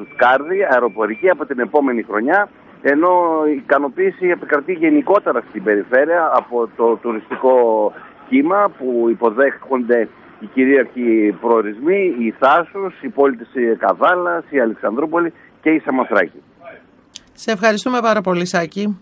Στουτγκάρδη, αεροπορική από την επόμενη χρονιά, ενώ η ικανοποίηση επικρατεί γενικότερα στην περιφέρεια από το τουριστικό κύμα που υποδέχονται οι κυρίαρχοι προορισμοί, η Θάσος, η πόλη της Καβάλας, η Αλεξανδρούπολη και η Σαμοθράκη. Σε ευχαριστούμε πάρα πολύ, Σάκη.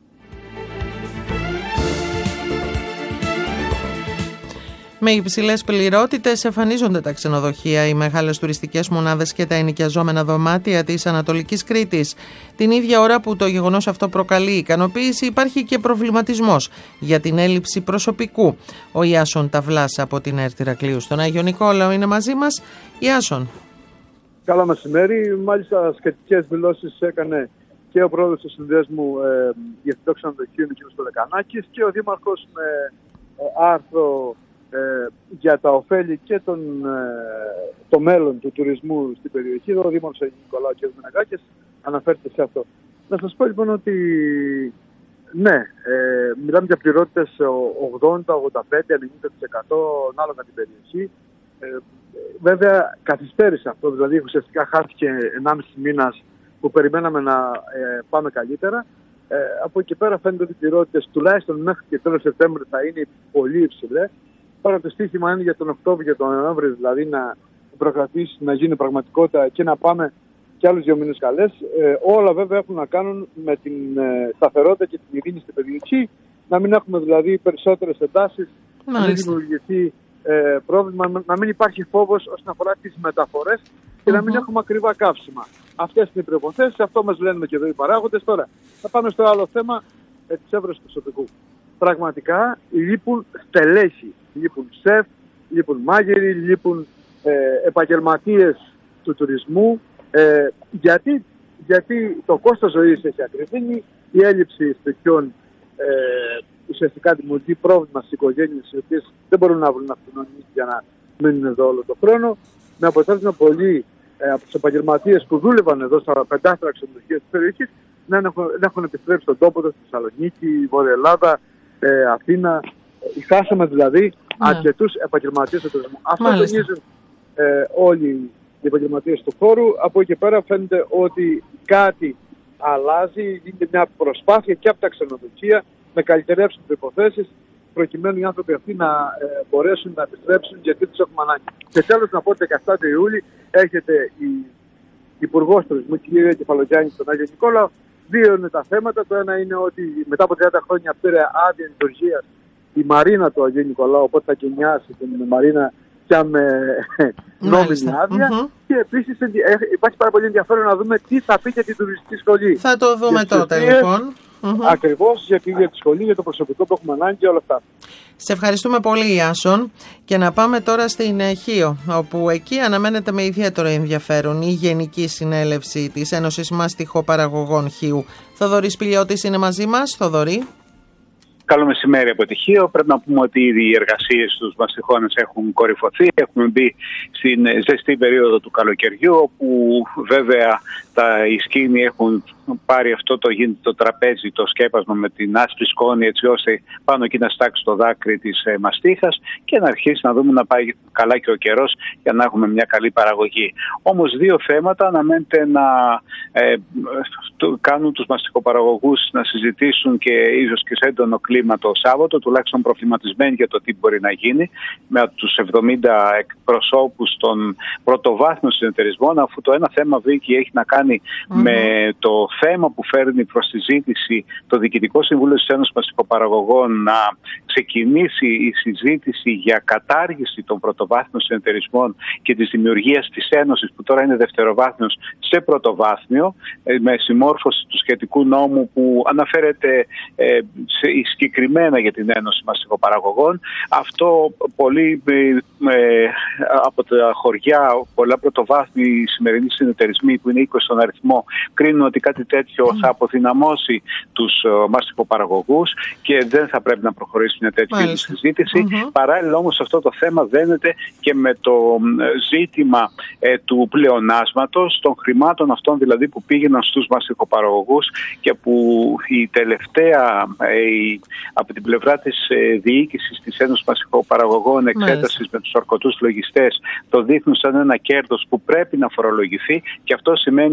Με υψηλές πληρότητες εμφανίζονται τα ξενοδοχεία, οι μεγάλες τουριστικές μονάδες και τα ενοικιαζόμενα δωμάτια της Ανατολικής Κρήτης. Την ίδια ώρα που το γεγονός αυτό προκαλεί ικανοποίηση, υπάρχει και προβληματισμός για την έλλειψη προσωπικού. Ο Ιάσον Ταυλάς από την ΕΡΤ Ηρακλείου στον Άγιο Νικόλαο είναι μαζί μας. Ιάσον. Καλό μεσημέρι. Μάλιστα, σχετικές δηλώσεις έκανε και ο πρόεδρος του Συνδέσμου Διευθυντών Ξενοδοχείων, κ. Στολεκανάκης, και ο Δήμαρχος με άρθρο για τα ωφέλη και το μέλλον του τουρισμού στην περιοχή. Ο Δήμαρχος Αγίου Νικολάου κ. Μενεγάκης αναφέρεται σε αυτό. Να σας πω λοιπόν ότι ναι, μιλάμε για πληρότητες 80, 85, 90% ανάλογα την περιοχή. Βέβαια καθυστέρησε αυτό, δηλαδή ουσιαστικά χάθηκε 1,5 μήνας που περιμέναμε να πάμε καλύτερα. Από εκεί πέρα φαίνεται ότι οι πληρότητες τουλάχιστον μέχρι και τέλος Σεπτέμβρη θα είναι πολύ υψηλές. Τώρα το στοίχημα είναι για τον Οκτώβριο και τον Νοέμβριο, δηλαδή να προκρατήσει, να γίνει πραγματικότητα και να πάμε και άλλους 2 μήνες καλές. Όλα βέβαια έχουν να κάνουν με την σταθερότητα και την ειρήνη στην περιοχή. Να μην έχουμε δηλαδή περισσότερες εντάσεις, να μην δημιουργηθεί πρόβλημα, να μην υπάρχει φόβος όσον αφορά τις μεταφορές και να μην έχουμε ακριβά καύσιμα. Αυτές είναι οι προϋποθέσεις, αυτό μας λένε και εδώ οι παράγοντες. Τώρα θα πάμε στο άλλο θέμα της έβρεσης προσωπικού. Πραγματικά λείπουν στελέχη, λείπουν σεφ, λείπουν μάγειροι, λείπουν επαγγελματίες του τουρισμού. Γιατί το κόστος ζωής έχει ακριβήνει, η έλλειψη σπιτιών ουσιαστικά δημιουργεί πρόβλημα στις οικογένειες οι οποίες δεν μπορούν να βρουν αυτονομία για να μείνουν εδώ όλο τον χρόνο. Με αποτέλεσμα πολλοί από τους επαγγελματίες που δούλευαν εδώ στα 5 ξενοδοχεία της περιοχής να έχουν επιστρέψει στον τόπο τους, στη Θεσσαλονίκη, Βόρεια Ελλάδα, Αθήνα. Χάσαμε δηλαδή αρκετούς επαγγελματίες του τουρισμού. Αυτό τονίζουν όλοι οι επαγγελματίες του χώρου. Από εκεί πέρα φαίνεται ότι κάτι αλλάζει, γίνεται μια προσπάθεια και από τα ξενοδοχεία να καλυτερεύσουν τις υποθέσεις προκειμένου οι άνθρωποι αυτοί να μπορέσουν να επιστρέψουν, γιατί τους έχουμε ανάγκη. Και τέλος να πω ότι 17 Ιούλη έρχεται η Υπουργός Τουρισμού, κυρία Κεφαλογιάννη, στον Άγιο Νικόλαο. 2 είναι τα θέματα. Το ένα είναι ότι μετά από 30 χρόνια πήρε άδεια λειτουργίας η Μαρίνα του Αγίου Νικολάου, οπότε θα γενιάσει την Μαρίνα πια με νόμιμη άδεια. Και επίσης υπάρχει πάρα πολύ ενδιαφέρον να δούμε τι θα πει για την τουριστική σχολή. Θα το δούμε τότε λοιπόν. Ακριβώς για τη σχολή, για το προσωπικό που έχουμε ανάγκη και όλα αυτά. Σε ευχαριστούμε πολύ, Ιάσον. Και να πάμε τώρα στην Χίο, όπου εκεί αναμένεται με ιδιαίτερο ενδιαφέρον η Γενική Συνέλευση της Ένωσης Μαστιχοπαραγωγών Χίου. Θοδωρής Πηλιώτης είναι μαζί μας. Θοδωρή. Καλό μεσημέρι από τη Χίο. Πρέπει να πούμε ότι ήδη οι εργασίες τους μαστιχώνες έχουν κορυφωθεί. Έχουμε μπει στην ζεστή περίοδο του καλοκαιριού, όπου βέβαια οι σκήνοι έχουν πάρει αυτό το τραπέζι, το σκέπασμα με την άσπρη σκόνη, έτσι ώστε πάνω εκεί να στάξει το δάκρυ της μαστίχας και να αρχίσει να δούμε να πάει καλά και ο καιρός για να έχουμε μια καλή παραγωγή. Όμως 2 θέματα αναμένεται να κάνουν τους μαστιχοπαραγωγούς να συζητήσουν και ίσως και σε έντονο κλίμα το Σάββατο, τουλάχιστον προβληματισμένοι για το τι μπορεί να γίνει με τους 70 εκπροσώπους των πρωτοβάθμιων συνεταιρισμών, αφού το ένα θέμα Βίκη έχει να κάνει με το θέμα που φέρνει προς συζήτηση το Διοικητικό Συμβούλιο της Ένωσης Μαστιχοπαραγωγών να ξεκινήσει η συζήτηση για κατάργηση των πρωτοβάθμιων συνεταιρισμών και της δημιουργίας της Ένωσης, που τώρα είναι δευτεροβάθμιος, σε πρωτοβάθμιο, με συμμόρφωση του σχετικού νόμου που αναφέρεται συγκεκριμένα για την Ένωση Μαστιχοπαραγωγών. Αυτό πολλοί από τα χωριά, πολλά πρωτοβάθμιοι σημερινοί συνεταιρισμοί που είναι 20 στον αριθμό, κρίνουν ότι κάτι τέτοιο θα αποδυναμώσει τους μαστιχοπαραγωγούς και δεν θα πρέπει να προχωρήσει μια τέτοια συζήτηση. Παράλληλα όμως αυτό το θέμα δένεται και με το ζήτημα του πλεονάσματος, των χρημάτων αυτών δηλαδή που πήγαιναν στους μαστιχοπαραγωγούς και που η τελευταία από την πλευρά της διοίκησης της Ένωσης Μαστιχοπαραγωγών εξέτασης με τους ορκωτούς λογιστές το δείχνουν σαν ένα κέρδος που πρέπει να φορολογηθεί, και αυτό σημαίνει